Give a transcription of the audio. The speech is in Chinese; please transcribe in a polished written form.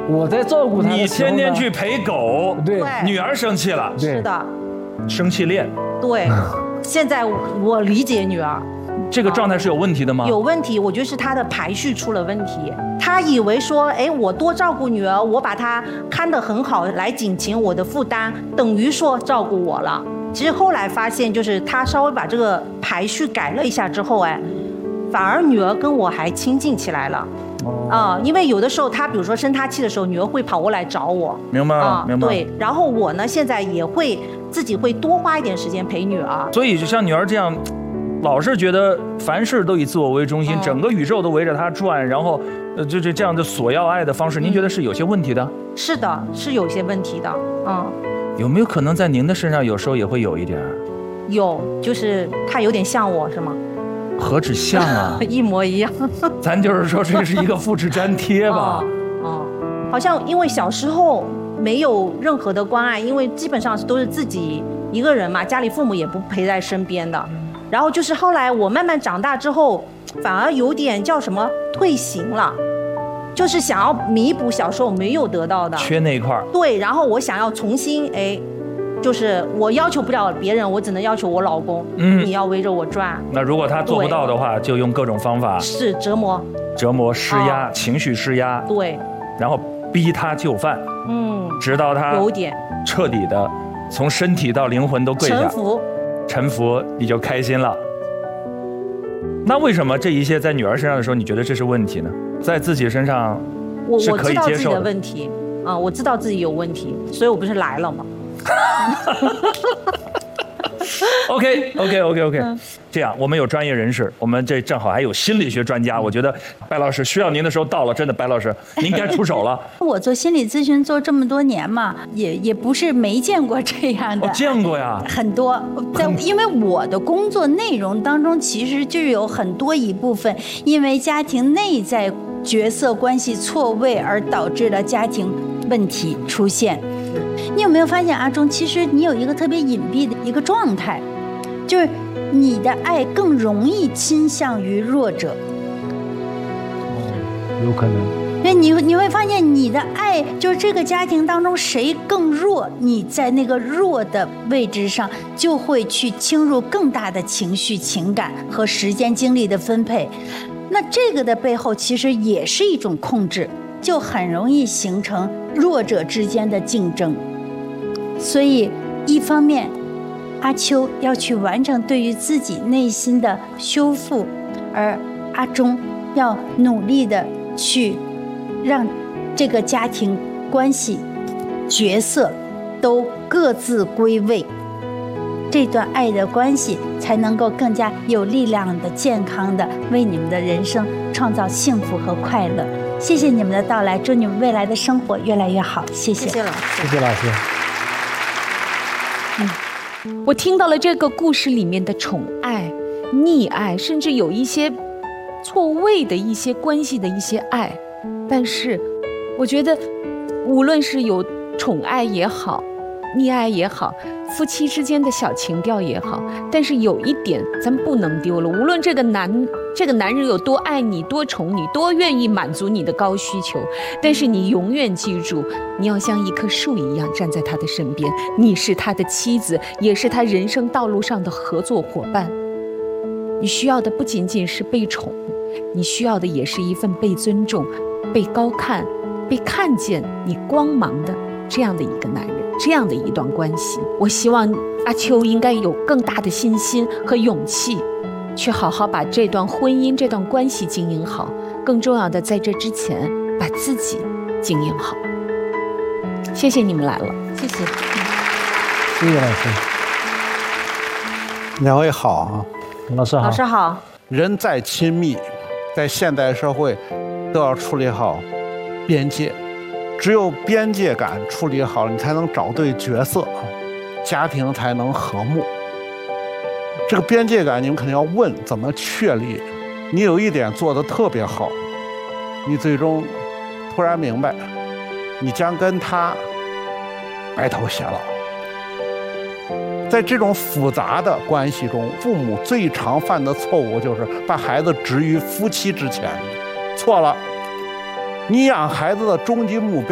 我在照顾他的你时候呢天天去陪狗， 对女儿生气了， 对是的， 生气恋， 对。现在我理解女儿这个状态是有问题的吗？ 有问题，我觉得是她的排序出了问题。她以为说，哎，我多照顾女儿，我把她看得很好，来减轻我的负担，等于说照顾我了。其实后来发现，就是她稍微把这个排序改了一下之后，哎，反而女儿跟我还亲近起来了。因为有的时候她比如说生她气的时候，女儿会跑过来找我。 明白了，明白了。 对，然后我呢，现在也会自己会多花一点时间陪女儿。 所以就像女儿这样，老是觉得凡事都以自我为中心，整个宇宙都围着她转，然后就这样的索要爱的方式，您觉得是有些问题的？ 是的，是有些问题的。 有没有可能在您的身上有时候也会有一点？ 有，就是她有点像我，是吗？ 何止像啊， 一模一样。 咱就是说这是一个复制粘贴吧。 好像因为小时候没有任何的关爱，因为基本上都是自己一个人嘛，家里父母也不陪在身边的。然后就是后来我慢慢长大之后，反而有点叫什么退行了，就是想要弥补小时候没有得到的， 缺那一块。 对，然后我想要重新就是我要求不了别人，我只能要求我老公，你要围着我转。 那如果他做不到的话，就用各种方法， 是折磨、 施压、情绪施压， 对， 然后逼他就范，直到他有点彻底的从身体到灵魂都跪下，臣服，你就开心了。那为什么这一切在女儿身上的时候，你觉得这是问题呢？在自己身上是可以接受的。 我知道自己的问题我知道自己有问题，所以我不是来了吗？ OK， 这样我们有专业人士，我们这正好还有心理学专家，我觉得白老师需要您的时候到了，真的，白老师您该出手了。 我做心理咨询做这么多年嘛，也不是没见过这样的。 见过呀， 很多。因为我的工作内容当中，其实就有很多一部分，因为家庭内在角色关系错位而导致了家庭问题出现。你有没有发现阿忠，其实你有一个特别隐蔽的一个状态，就是你的爱更容易倾向于弱者。 有可能。 因为你会发现你的爱就是这个家庭当中谁更弱，你在那个弱的位置上就会去倾入更大的情绪情感和时间精力的分配。那这个的背后其实也是一种控制，就很容易形成弱者之间的竞争。所以一方面阿秋要去完成对于自己内心的修复，而阿忠要努力的去让这个家庭关系角色都各自归位，这段爱的关系才能够更加有力量的、健康的为你们的人生创造幸福和快乐。谢谢你们的到来，祝你们未来的生活越来越好。谢谢， 谢谢老师， 谢谢老师。 我听到了这个故事里面的宠爱、溺爱，甚至有一些错位的一些关系的一些爱，但是我觉得无论是有宠爱也好，溺爱也好，夫妻之间的小情调也好，但是有一点咱不能丢了，无论这个男人有多爱你、多宠你、多愿意满足你的高需求，但是你永远记住，你要像一棵树一样站在他的身边，你是他的妻子，也是他人生道路上的合作伙伴。你需要的不仅仅是被宠，你需要的也是一份被尊重、被高看、被看见你光芒的这样的一个男人，这样的一段关系。我希望阿秋应该有更大的信心和勇气，去好好把这段婚姻、这段关系经营好，更重要的在这之前把自己经营好。谢谢你们来了， 谢谢， 谢谢老师。 两位好啊， 老师好。 老师好。 人再亲密，在现代社会都要处理好边界，只有边界感处理好，你才能找对角色，家庭才能和睦。这个边界感你们肯定要问怎么确立。你有一点做得特别好，你最终突然明白你将跟他白头偕老。在这种复杂的关系中，父母最常犯的错误就是把孩子置于夫妻之前。错了，你养孩子的终极目标